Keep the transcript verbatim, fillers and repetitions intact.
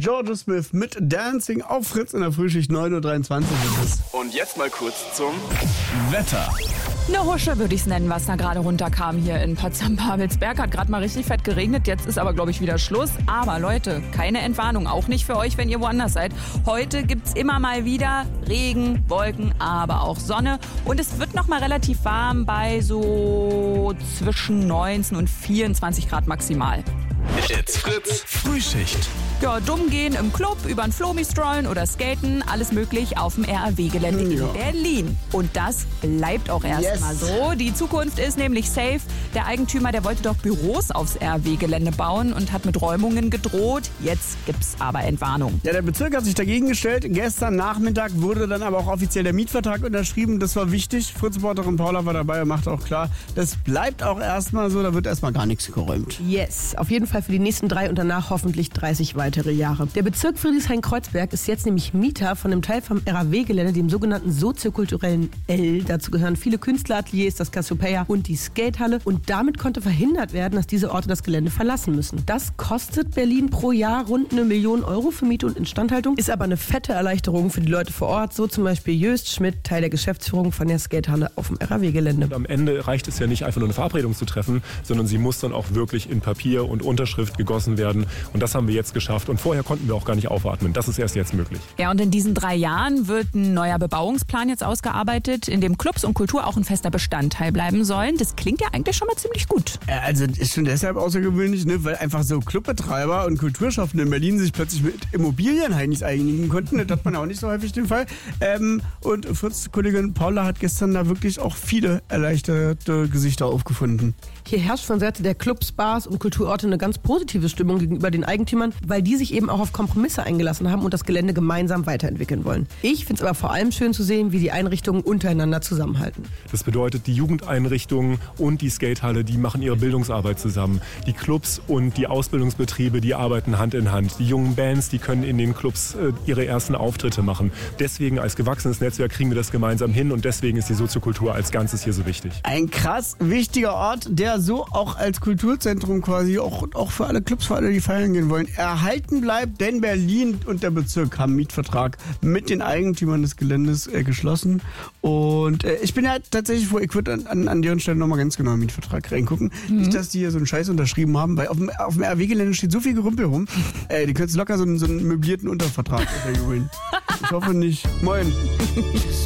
George Smith mit Dancing auf Fritz in der Frühschicht. neun Uhr dreiundzwanzig ist es. Und jetzt mal kurz zum Wetter. Eine Husche würde ich es nennen, was da gerade runterkam hier in Potsdam-Babelsberg. Hat gerade mal richtig fett geregnet, jetzt ist aber, glaube ich, wieder Schluss. Aber Leute, keine Entwarnung, auch nicht für euch, wenn ihr woanders seid. Heute gibt's immer mal wieder Regen, Wolken, aber auch Sonne. Und es wird noch mal relativ warm bei so zwischen neunzehn und vierundzwanzig Grad maximal. It's Fritz Frühschicht. Ja, dumm gehen im Club, über den Flomi strollen oder skaten, alles möglich auf dem R A W-Gelände Ja. in Berlin. Und das bleibt auch erstmal Yes. so. Die Zukunft ist nämlich safe. Der Eigentümer, der wollte doch Büros aufs R A W-Gelände bauen und hat mit Räumungen gedroht. Jetzt gibt's aber Entwarnung. Ja, der Bezirk hat sich dagegen gestellt. Gestern Nachmittag wurde dann aber auch offiziell der Mietvertrag unterschrieben. Das war wichtig. Fritz-Reporterin Paula war dabei und machte auch klar, das bleibt auch erstmal so. Da wird erstmal gar nichts geräumt. Yes, auf jeden Fall für die nächsten drei und danach hoffentlich dreißig weitere Jahre. Der Bezirk Friedrichshain-Kreuzberg ist jetzt nämlich Mieter von einem Teil vom R A W-Gelände, dem sogenannten soziokulturellen L. Dazu gehören viele Künstlerateliers, das Cassiopeia und die Skatehalle. Und damit konnte verhindert werden, dass diese Orte das Gelände verlassen müssen. Das kostet Berlin pro Jahr rund eine Million Euro für Miete und Instandhaltung, ist aber eine fette Erleichterung für die Leute vor Ort. So zum Beispiel Jöst Schmidt, Teil der Geschäftsführung von der Skatehalle auf dem R A W-Gelände. Am Ende reicht es ja nicht einfach nur eine Verabredung zu treffen, sondern sie muss dann auch wirklich in Papier und Unterschrift gegossen werden. Und das haben wir jetzt geschafft. Und vorher konnten wir auch gar nicht aufatmen. Das ist erst jetzt möglich. Ja, und in diesen drei Jahren wird ein neuer Bebauungsplan jetzt ausgearbeitet, in dem Clubs und Kultur auch ein fester Bestandteil bleiben sollen. Das klingt ja eigentlich schon mal ziemlich gut. Ja, also ist schon deshalb außergewöhnlich, ne, weil einfach so Clubbetreiber und Kulturschaffende in Berlin sich plötzlich mit Immobilienheinis einigen konnten. Das hat man auch nicht so häufig den Fall. Ähm, und Fritz-Kollegin Paula hat gestern da wirklich auch viele erleichterte Gesichter aufgefunden. Hier herrscht von Seite der Clubs, Bars und Kulturorte eine ganz positive Stimmung gegenüber den Eigentümern, weil die sich eben auch auf Kompromisse eingelassen haben und das Gelände gemeinsam weiterentwickeln wollen. Ich finde es aber vor allem schön zu sehen, wie die Einrichtungen untereinander zusammenhalten. Das bedeutet, die Jugendeinrichtungen und die Skatehalle, die machen ihre Bildungsarbeit zusammen. Die Clubs und die Ausbildungsbetriebe, die arbeiten Hand in Hand. Die jungen Bands, die können in den Clubs äh, ihre ersten Auftritte machen. Deswegen als gewachsenes Netzwerk kriegen wir das gemeinsam hin und deswegen ist die Soziokultur als Ganzes hier so wichtig. Ein krass wichtiger Ort, der so auch als Kulturzentrum quasi auch, auch für alle Clubs, für alle, die feiern gehen wollen, erhalten bleibt, denn Berlin und der Bezirk haben einen Mietvertrag mit den Eigentümern des Geländes äh, geschlossen. Und äh, ich bin ja tatsächlich vor, ich würde an, an, an deren Stelle nochmal ganz genau im Mietvertrag reingucken. Mhm. Nicht, dass die hier so einen Scheiß unterschrieben haben, weil auf dem, auf dem R A W-Gelände steht so viel Gerümpel rum. äh, die können locker so einen, so einen möblierten Untervertrag holen. Ich hoffe nicht. Moin.